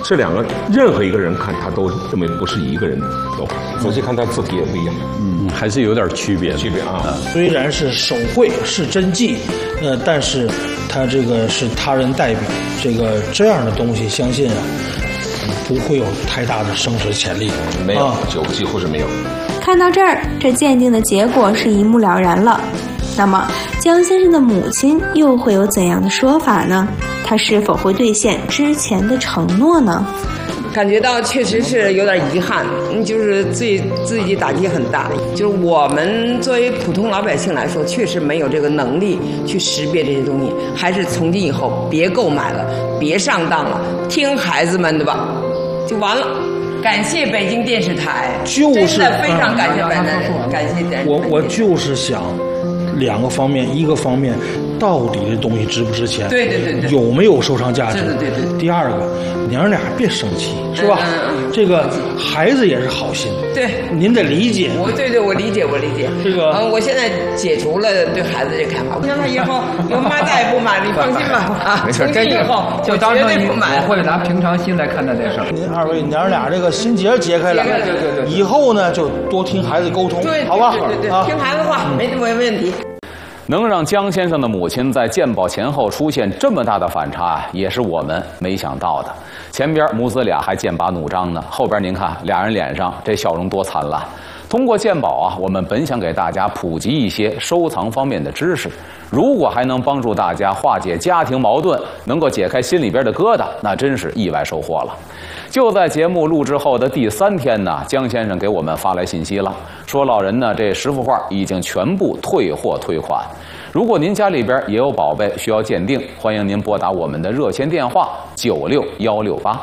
这两个任何一个人看他都认为不是一个人懂，仔细看他字体也不一样， 还是有点区别啊。 虽然是手绘是真迹，但是它这个是他人代表，这样的东西，相信啊，不会有太大的升值潜力。 没有，几乎是没有。 看到这儿，这鉴定的结果是一目了然了。那么，江先生的母亲又会有怎样的说法呢？他是否会兑现之前的承诺呢？ 感觉到确实是有点遗憾，就是自己打击很大。就是我们作为普通老百姓来说，确实没有这个能力去识别这些东西，还是从今以后别购买了，别上当了，听孩子们的吧，就完了。感谢北京电视台， 就是真的非常感谢感谢电视台。 我就是想两个方面，一个方面到底这东西值不值钱， 对， 有没有收藏价值， 对。 第二个，娘俩别生气，是吧？这个孩子也是好心， 对， 您得理解。 对，我理解。 这个我现在解除了对孩子这看法，我让他以后有妈再也不买，你放心吧。 没事， 从今以后就绝对不买。 我会拿平常心来看待这事儿。 您二位娘俩这个心结解开了， 对。 以后呢就多听孩子沟通， 对， 好吧？ 对，听孩子话，没问题。 能让江先生的母亲在鉴宝前后出现这么大的反差，也是我们没想到的。前边母子俩还剑拔弩张呢，后边您看俩人脸上这笑容多灿烂。通过鉴宝啊，我们本想给大家普及一些收藏方面的知识，如果还能帮助大家化解家庭矛盾，能够解开心里边的疙瘩，那真是意外收获了。就在节目录制后的第3天呢，江先生给我们发来信息了，说老人呢这10幅画已经全部退货退款。如果您家里边也有宝贝需要鉴定，欢迎您拨打我们的热线电话96168。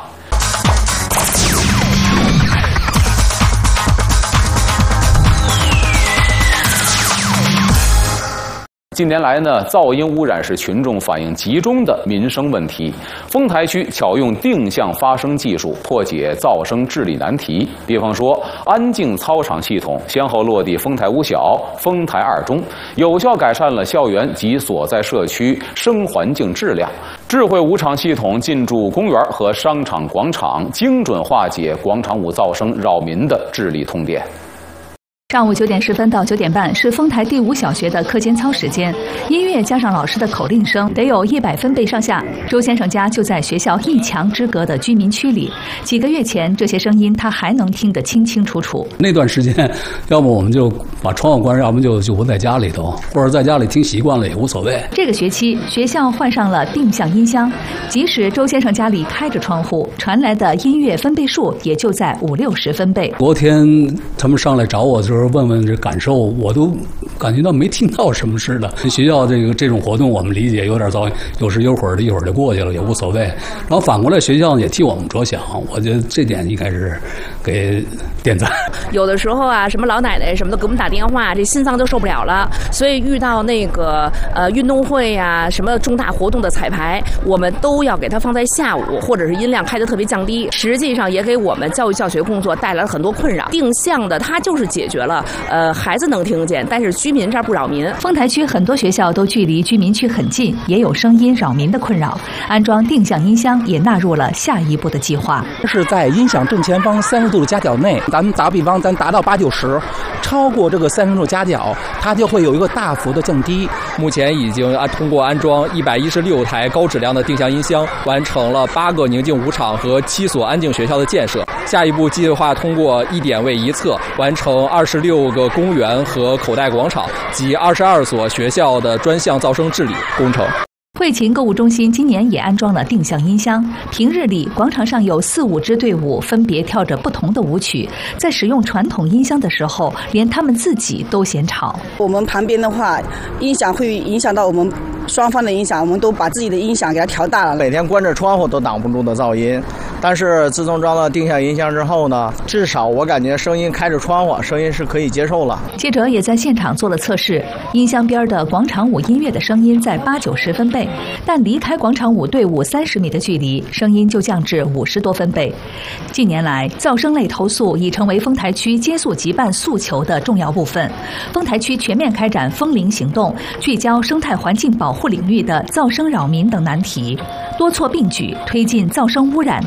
近年来呢，噪音污染是群众反映集中的民生问题。丰台区巧用定向发声技术破解噪声治理难题。比方说，安静操场系统先后落地丰台五小、丰台2中，有效改善了校园及所在社区声环境质量。智慧舞场系统进驻公园和商场广场，精准化解广场舞噪声扰民的治理痛点。 上午9点10分到9点半是丰台第5小学的课间操时间，音乐加上老师的口令声，得有100分贝上下。周先生家就在学校1墙之隔的居民区里，几个月前这些声音他还能听得清清楚楚。 那段时间，要么我们就把窗户关上，要么就不在家里头，或者在家里听习惯了也无所谓。 这个学期学校换上了定向音箱，即使周先生家里开着窗户，传来的音乐分贝数也就在50-60分贝。 昨天他们上来找我的时候，问问这感受，我都感觉到没听到什么似的。学校这种活动，我们理解有点噪音，有时有会儿的，一会儿就过去了，也无所谓。然后反过来，学校也替我们着想，我觉得这点应该是给点赞。 有的时候啊，什么老奶奶什么的给我们打电话，这心脏就受不了了。所以遇到那个运动会呀、什么重大活动的彩排，我们都要给它放在下午，或者是音量开得特别降低。实际上也给我们教育教学工作带来了很多困扰。定向的它就是解决了。孩子能听见，但是居民这儿不扰民。 丰台区很多学校都距离居民区很近，也有声音扰民的困扰。安装定向音箱也纳入了下一步的计划。 是在音响正前方30度的夹角内，咱们打个比方，咱达到80-90，超过这个30度夹角，它就会有一个大幅的降低。 目前已经通过安装116台高质量的定向音箱，完成了8个宁静舞场和7所安静学校的建设。下一步计划通过1点位1侧，完成26个公园和口袋广场及22所学校的专项噪声治理工程。 汇勤购物中心今年也安装了定向音箱，平日里广场上有4-5支队伍分别跳着不同的舞曲，在使用传统音箱的时候，连他们自己都嫌吵。 我们旁边的话，音响会影响到我们双方的音响，我们都把自己的音响给它调大了。 每天关着窗户都挡不住的噪音，但是自从装了定向音箱之后呢，至少我感觉声音开着窗户，声音是可以接受了。 记者也在现场做了测试，音箱边的广场舞音乐的声音在80-90分贝，但离开广场舞队伍30米的距离，声音就降至50多分贝。近年来，噪声类投诉已成为丰台区接诉急办诉求的重要部分。丰台区全面开展风铃行动，聚焦生态环境保护领域的噪声扰民等难题，多措并举推进噪声污染